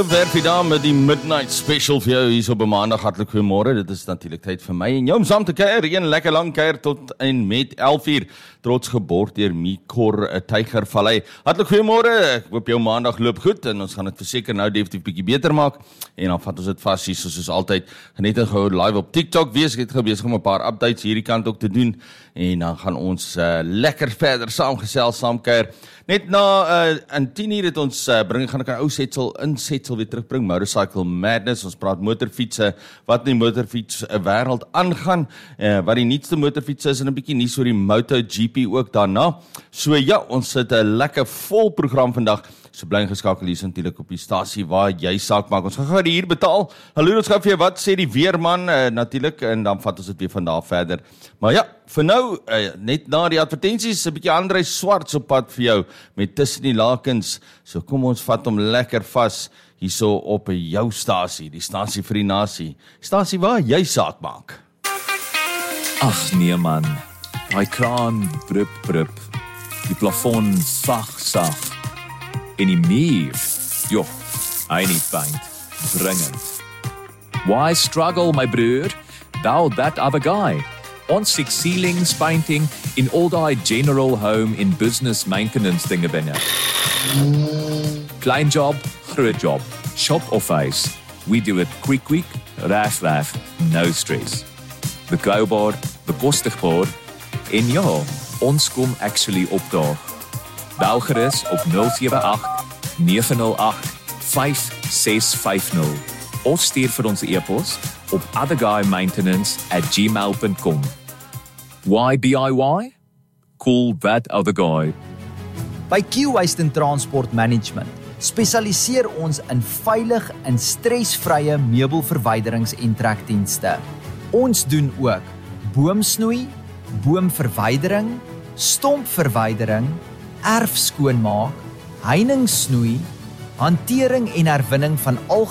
Werf jy daar met die Midnight Special vir jou hier so op 'n maandag. Hartlik goeiemôre, dit is natuurlik tyd vir my en jou om saam te kuier, een lekker lang kuier tot en met 11:00, trots geborg deur Mikor Tygervallei. Hartlik goeiemôre, ek hoop jou maandag loop goed en ons gaan dit verseker nou definitief bietjie beter maak en dan vat ons dit vas hier soos altyd, net en gou live op TikTok wees, ek het gebesig om 'n paar updates hierdie kant ook te doen en dan gaan ons lekker verder saam gesels, saam kuier. Net na in 10:00 het ons gaan ek 'n ou setsel weer terugbring, Motorcycle Madness. Ons praat motorfietsse, wat in die motorfiets wêreld aangaan, wat die nuutste motorfietsse is en 'n bietjie nuus oor die MotoGP ook daarna. So ja, ons sit 'n lekker vol program vandag. So bly geskakel hier natuurlik op die stasie waar jy saak maak. Ons gaan hier betaal. Hallo, ons gaan vir jou wat sê die weerman natuurlik en dan vat ons dit weer van daar verder. Maar ja, vir nou net na die advertensies 'n bietjie Andrei Swarts op pad vir jou met Tussen die Lakens. So kom ons vat hom lekker vas hierso op jou stasie, die stasie vir die nasie. Stasie waar jy saak maak. Ag nee man, daai kraan drup drup, die plafon sag. En die muur, joh, hy nie paint, dringend. Why struggle, my broer? Thou that other guy. Ons six ceilings painting in all die general home in business maintenance dinge binne. Klein job, groot job, shop of face. We do it quick, raf, no stress. Betrouwbaar, bekostigbaar, en ja, ons kom actually opdaag. Bel gerus op 078-908-5650 of stuur vir ons e-pos op otherguymaintenance@gmail.com. Why DIY? Cool that other guy. By Q-Waste & Transport Management spesialiseer ons in veilig en stresvrye meubelverwyderings en trekdienste. Ons doen ook boomsnoei, boomverwydering, stompverwydering, erfskoonmaak, heiningssnoei, hantering en herwinning van